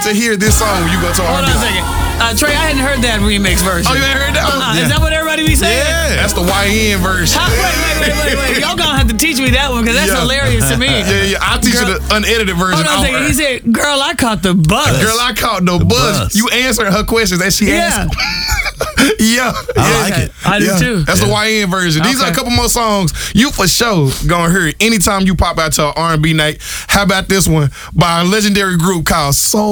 to hear this song when you go to Hold on a second. Trey, I hadn't heard that remix version. Oh, you ain't heard that one? Is that what everybody be saying? Yeah. That's the YN version. Wait. Y'all gonna have to teach me that one because that's hilarious to me. Yeah. I'll teach you the unedited version. Hold on a second. He said, girl, I caught the bus. Girl, I caught the bus. You answered her questions that she asked. Yeah. I like it. I do too. That's the YN version. These are a couple more songs you for sure gonna hear anytime you pop out to an R&B night. How about this one by a legendary group called Soul